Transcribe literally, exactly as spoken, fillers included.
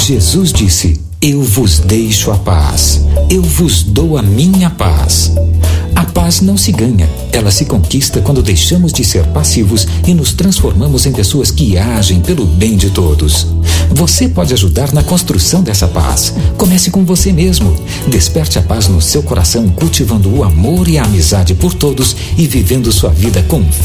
Jesus disse: eu vos deixo a paz, eu vos dou a minha paz. A paz não se ganha, ela se conquista quando deixamos de ser passivos e nos transformamos em pessoas que agem pelo bem de todos. Você pode ajudar na construção dessa paz. Comece com você mesmo. Desperte a paz no seu coração, cultivando o amor e a amizade por todos e vivendo sua vida com